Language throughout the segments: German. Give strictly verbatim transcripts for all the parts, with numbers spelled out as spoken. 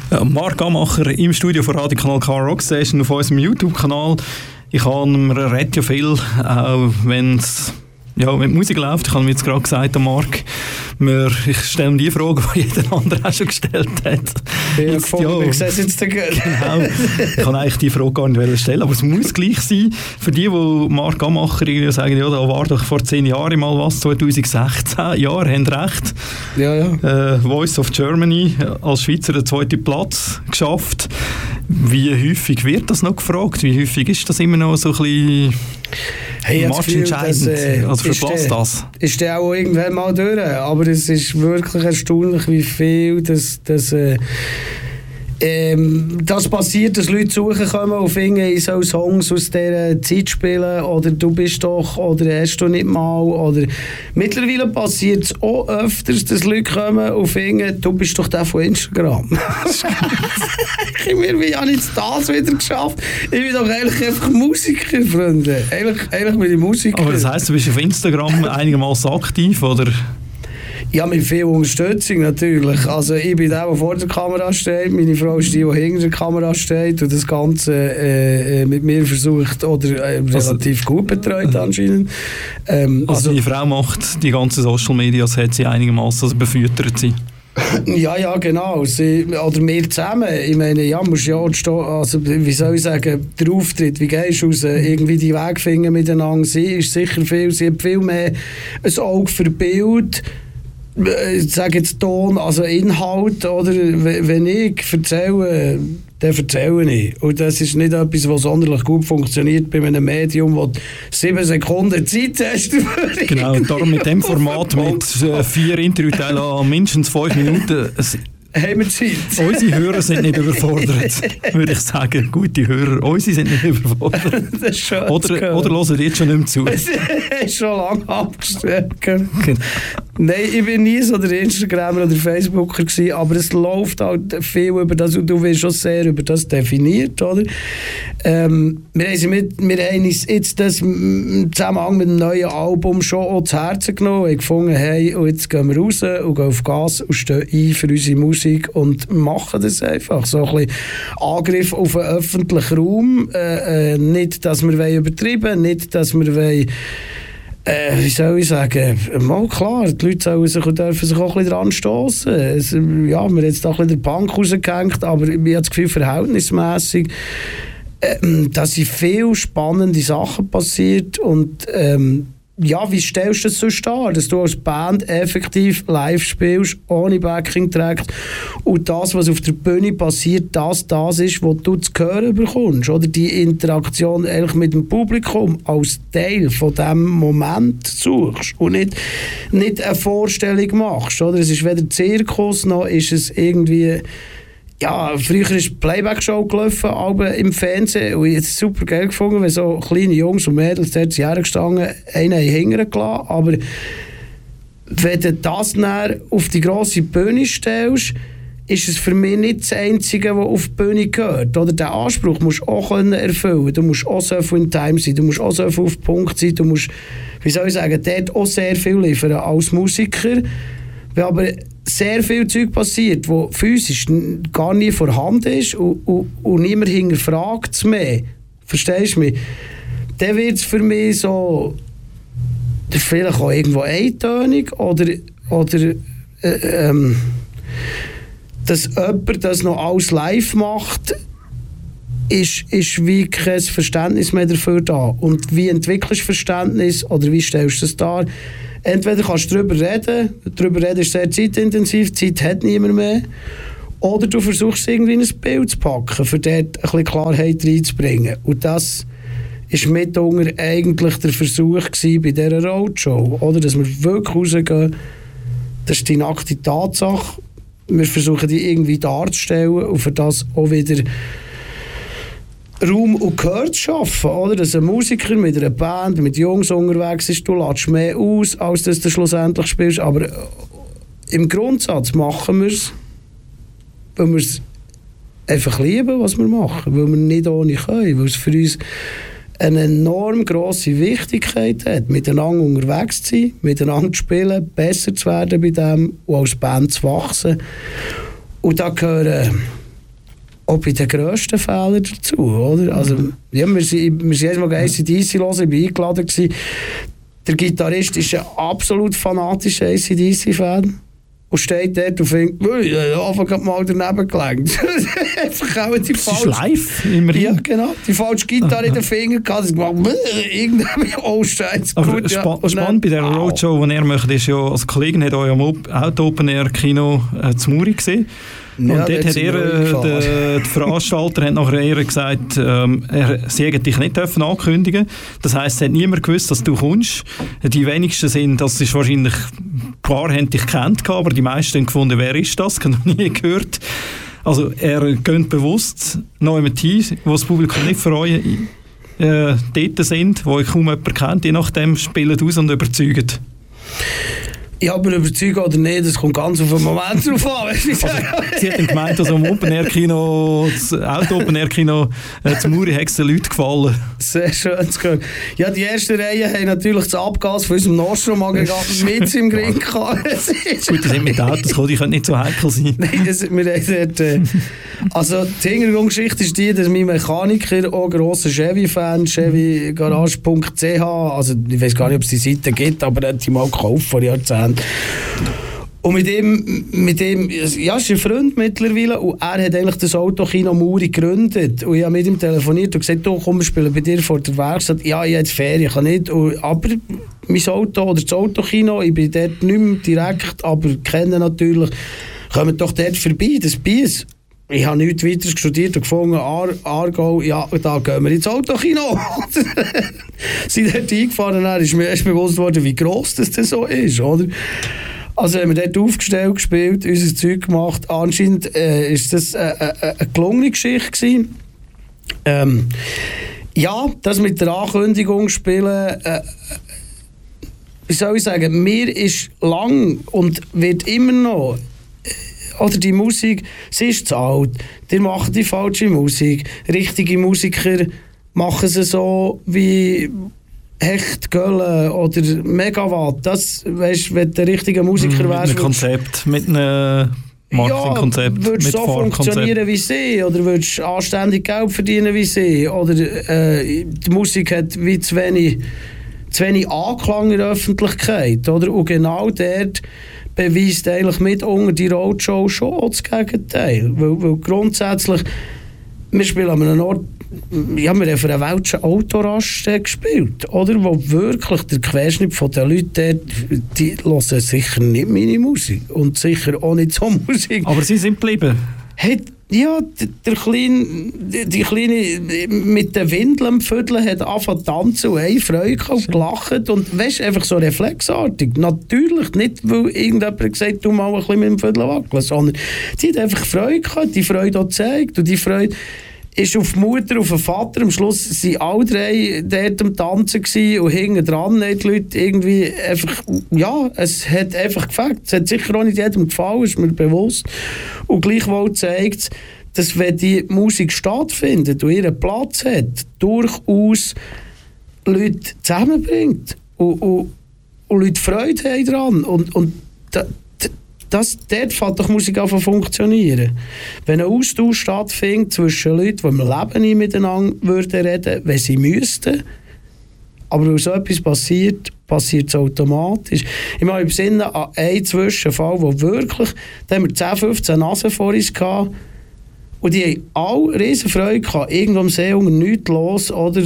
Marc Gammacher im Studio von Radiokanal Car Rock Station auf unserem YouTube-Kanal. Ich habe mir redet ja viel, auch wenn es ja, wenn die Musik läuft. Ich habe mir jetzt gerade gesagt, Marc, mir, ich stelle mir die Frage, die jeder andere auch schon gestellt hat. Ja, jetzt, gefunden, ja, ich sehe es jetzt genau. Ich kann eigentlich die Frage gar nicht stellen, aber es muss gleich sein. Für die, die Marc Gammacher irgendwie sagen, ja, da war doch vor zehn Jahren mal was, zwanzig sechzehn, ja, haben recht. Ja, ja. Äh, Voice of Germany als Schweizer den zweiten Platz geschafft. Wie häufig wird das noch gefragt? Wie häufig ist das immer noch so ein bisschen hey, matchentscheidend? Äh, also verpasst das? Ist der auch irgendwann mal durch, aber es ist wirklich erstaunlich, wie viel das, das äh, Ähm, das passiert, dass Leute suchen kommen und finden, ich soll Songs aus dieser Zeit spielen oder du bist doch oder hast du nicht mal oder mittlerweile passiert es auch öfters, dass Leute kommen und finden, du bist doch der von Instagram. Ich mir wie habe ich das wieder geschafft. Ich bin doch eigentlich einfach Musiker, Freunde. Eigentlich, eigentlich bin ich Musiker. Aber das heisst, du bist auf Instagram einigermaßen aktiv, oder? Ja, mit viel Unterstützung natürlich. Also ich bin der, der vor der Kamera steht, meine Frau ist die, die hinter der Kamera steht und das Ganze äh, mit mir versucht oder äh, relativ gut betreut anscheinend. Ähm, also, also die Frau macht die ganzen Social Media, das hat sie einigermaßen, also befüttert sie. Ja, ja, genau. Sie, oder wir zusammen. Ich meine, ja, musst ja also, wie soll ich sagen, der Auftritt, wie gehst du raus, irgendwie die Wege finden miteinander. Sie ist sicher viel, sie hat viel mehr ein Auge für Bild. Ich sage jetzt Ton, also Inhalt, oder wenn ich erzähle, dann erzähle ich. Und das ist nicht etwas, was sonderlich gut funktioniert bei einem Medium, wo sieben Sekunden Zeit hast. Genau, darum mit dem Format mit äh, vier Interviewteilen an mindestens fünf Minuten. Es haben wir Zeit. Unsere Hörer sind nicht überfordert, würde ich sagen. Gute Hörer, unsere sind nicht überfordert. Das ist schön oder, oder hören jetzt schon nicht mehr zu. Das ist schon lange abgestellt. Nein, ich bin nie so der Instagramer oder Facebooker gewesen, aber es läuft halt viel über das und du wirst schon sehr über das definiert, oder? Ähm, wir, haben mit, wir haben uns jetzt das im Zusammenhang mit dem neuen Album schon auch zu Herzen genommen. Wir haben gefunden, hey, und jetzt gehen wir raus und gehen auf Gas und stehen ein für unsere Musik und machen das einfach. So ein bisschen Angriff auf den öffentlichen Raum. Äh, äh, nicht, dass wir übertreiben wollen, nicht, dass wir wollen, Äh, wie soll ich sagen, mal klar, die Leute sollen sich, dürfen sich auch ein bisschen dran stossen. Es, ja, wir haben jetzt da ein bisschen den Punk rausgehängt, aber ich habe das Gefühl, verhältnismässig, äh, dass sind viele spannende Sachen passiert und ähm, ja, wie stellst du das so dar, dass du als Band effektiv live spielst, ohne Backing-Tracks und das, was auf der Bühne passiert, das das ist, was du zu hören bekommst, oder die Interaktion eigentlich mit dem Publikum als Teil von diesem Moment suchst und nicht, nicht eine Vorstellung machst, oder? Es ist weder Zirkus, noch ist es irgendwie. Ja, früher ist die Playback-Show gelaufen, aber im Fernsehen. Und ich habe es super geil gefunden, wenn so kleine Jungs und Mädels dort hergestanden, einen hingern gelassen. Aber wenn du das dann auf die grosse Bühne stellst, ist es für mich nicht das Einzige, was auf die Bühne gehört. Oder den Anspruch musst du auch erfüllen können. Du musst auch so viel in Time sein, du musst auch so viel auf den Punkt sein, du musst, wie soll ich sagen, dort auch sehr viel liefern als Musiker. Wenn aber sehr viel Zeug passiert, wo physisch gar nie vorhanden ist und, und, und niemand hinterfragt es mehr, verstehst du mich? Dann wird es für mich so vielleicht auch irgendwo eintönig oder, oder äh, ähm, dass jemand das noch alles live macht, ist, ist wie kein Verständnis mehr dafür da. Und wie entwickelst du Verständnis oder wie stellst du es dar? Entweder kannst du darüber reden, darüber reden ist sehr zeitintensiv, Zeit hat niemand mehr, oder du versuchst irgendwie in ein Bild zu packen, für dort ein bisschen Klarheit reinzubringen. Und das war mitunter eigentlich der Versuch gewesen bei dieser Roadshow, oder? Dass wir wirklich rausgehen, das ist die nackte Tatsache, wir versuchen die irgendwie darzustellen und für das auch wieder Raum und Gehör zu schaffen, oder? Dass ein Musiker mit einer Band, mit Jungs unterwegs ist, du lässt mehr aus, als dass du schlussendlich spielst, aber im Grundsatz machen wir es, weil wir es einfach lieben, was wir machen, weil wir nicht ohne können, weil es für uns eine enorm grosse Wichtigkeit hat, miteinander unterwegs zu sein, miteinander zu spielen, besser zu werden bei dem und als Band zu wachsen. Und da gehören auch bei den grössten Fehlern dazu, oder? Also, ja, wir sind, wir sind erstmal A C D C hören, ich war eingeladen gewesen. Der Gitarrist ist ein absolut fanatischer A C D C-Fan. Und steht dort und denkt, ich habe gerade mal daneben gelenkt. Einfach auch die falsche... Das ist live, immerhin. Ja, genau. Die falsche Gitarre in den Fingern gehabt. Ich gemacht, irgendwie, oh Scheiße. Aber gut, spa ja. spannend bei dieser Roadshow, die er macht, ist ja, als Kollege hat euch am Auto-Open-Air-Kino äh, zu Muri gesehen. Und ja, dort hat er, äh, der, der Veranstalter hat nachher eher gesagt, ähm, er, sie hätten dich nicht dürfen ankündigen. Das heisst, es hat niemand gewusst, dass du kommst. Die wenigsten sind, das ist wahrscheinlich, ein paar haben dich gekannt, aber die meisten haben gefunden, wer ist das? Ich habe noch nie gehört. Also er geht bewusst noch jemand hin, wo das Publikum nicht für euch äh, dort sind, wo ich kaum jemanden kennt, je nachdem spielen aus und überzeugen. Ja, aber überzeugen oder nicht, das kommt ganz auf den Moment drauf an. Also, sie hat dann gemeint, dass am Open-Air-Kino, das Auto-Open-Air-Kino äh, zu Muri hat es den Leuten gefallen. Sehr schön zu hören. Ja, die ersten Reihen haben natürlich das Abgas von unserem Nostrum-Aggregat mit im Gring gehabt. Gut, das sind mit Autos gekommen, die können nicht so heikel sein. Nein, das, wir dort, äh, also die Hintergrundgeschichte ist die, dass mein Mechaniker auch grosser Chevy-Fan, chevy garage punkt c h, also ich weiß gar nicht, ob es die Seite gibt, aber er hat die mal gekauft vor Jahrzehnten. Und mit ihm, mit ihm, ja, ist ein Freund mittlerweile und er hat eigentlich das Autokino Muri gegründet und ich habe mit ihm telefoniert und gesagt, du komm, wir spielen bei dir vor der Werkstatt. Ja, ich habe jetzt Ferien, ich kann nicht, und, aber mein Auto oder das Autokino, ich bin dort nicht mehr direkt, aber kenne natürlich, kommen doch dort vorbei, das Bies. Ich habe nichts weiter studiert und gefunden, Ar Aargau, ja, da gehen wir ins Autokino. Sind dort eingefahren, dann ist mir erst bewusst worden, wie gross das denn so ist, oder? Also haben wir dort aufgestellt, gespielt, unser Zeug gemacht. Anscheinend äh, ist das äh, äh, eine gelungene Geschichte gewesen. Ähm, ja, das mit der Ankündigung spielen, äh, wie soll ich sagen, mir ist lang und wird immer noch, oder die Musik, sie ist zu alt, die machen die falsche Musik. Richtige Musiker machen sie so wie Hecht, Gölle oder Megawatt. Das, weißt, wenn du der richtige Musiker wärst. Mit einem Konzept, mit einem Marketingkonzept. Ja, würdest du so funktionieren wie sie oder würdest du anständig Geld verdienen wie sie oder äh, die Musik hat wie zu wenig, zu wenig Anklang in der Öffentlichkeit. Oder? Und genau dort beweist eigentlich mitunter die Roadshow schon das Gegenteil. Weil, weil grundsätzlich, wir spielen an einem Ort, ja, wir haben für eine welche Autoraststätte gespielt, oder? Wo wirklich der Querschnitt von den Leuten dort, die hören sicher nicht meine Musik und sicher auch nicht so Musik. Aber sie sind geblieben? Hey, ja, der Kleine, die Kleine mit den Windeln am Viertel hat angefangen zu tanzen und eine Freude gehabt, gelacht und weißt, einfach so reflexartig. Natürlich nicht, weil irgendjemand gesagt hat, du mal ein bisschen mit dem Viertel wackeln, sondern die hat einfach Freude gehabt, die Freude auch gezeigt und die Freude ist auf die Mutter, auf den Vater. Am Schluss waren alle drei dort am Tanzen gewesen und hinten dran haben die Leute irgendwie einfach, ja, es hat einfach gefällt. Es hat sicher auch nicht jedem gefallen, ist mir bewusst. Und gleichwohl zeigt es, dass wenn die Musik stattfindet und ihren Platz hat, durchaus Leute zusammenbringt und, und, und Leute Freude haben daran. Und, und da, Das, dort fängt doch Musik an zu funktionieren. Wenn ein Austausch stattfindet zwischen Leuten, die im Leben nicht miteinander würden reden, wenn sie müssten, aber wenn so etwas passiert, passiert es automatisch. Ich meine, im Sinne an einen Zwischenfall, wo wirklich, da haben wir zehn, fünfzehn Nasen vor uns gehabt, und die haben alle riesen Freude gehabt, irgendwo am See unter nichts los, oder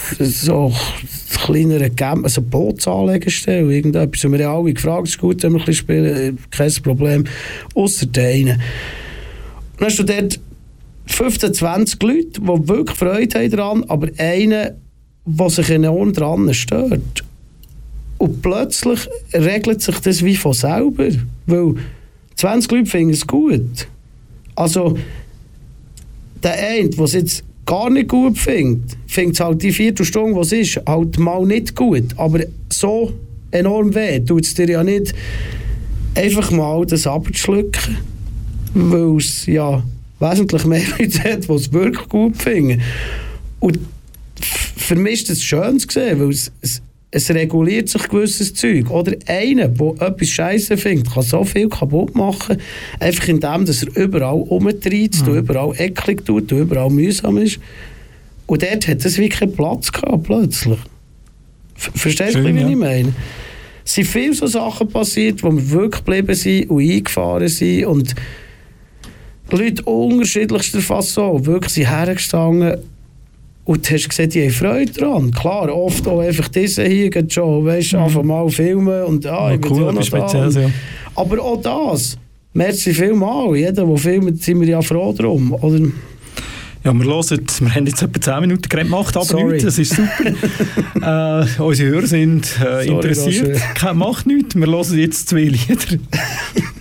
so kleinere Camp, also Bootsanlegestelle, irgendetwas. Und wir haben alle gefragt, es ist gut, wenn wir ein bisschen spielen, kein Problem, ausser denen. Und dann hast du dort fünfzehn, zwanzig Leute, die wirklich Freude haben daran, aber einer, der sich enorm daran stört. Und plötzlich regelt sich das wie von selber, weil zwanzig Leute finden es gut. Also, der eine, der es jetzt gar nicht gut findet, findet es halt die Viertelstunde, was es ist, halt mal nicht gut. Aber so enorm weh tut es dir ja nicht, einfach mal das abzuschlucken, weil es ja wesentlich mehr Leute hat, die es wirklich gut finden. Und für mich ist das schön zu sehen, weil es, es, es reguliert sich gewisses Zeug. Oder einer, der etwas Scheisse findet, kann so viel kaputt machen, einfach indem dass er überall rumtreibt, mhm. überall eklig tut, überall mühsam ist. Und dort hat es wirklich keinen Platz gehabt, plötzlich. Verstehst du, wie ja. ich meine? Es sind viele so Sachen passiert, wo wir wirklich geblieben sind und eingefahren sind und die Leute unterschiedlichster Fasson wirklich sind hergestanden und du hast gesehen, die haben Freude daran. Klar, oft auch einfach diese hier geht schon, weißt du, mhm. einfach mal filmen und ah, ja, ich cool, will auch noch da. Ja. Aber auch das, merci vielmal, jeder, der filmt, sind wir ja froh drum, oder? Ja, wir hören, wir haben jetzt etwa zehn Minuten gerade gemacht, aber Sorry. nichts, das ist super. äh, unsere Hörer sind äh, interessiert. Macht nichts, wir hören jetzt zwei Lieder.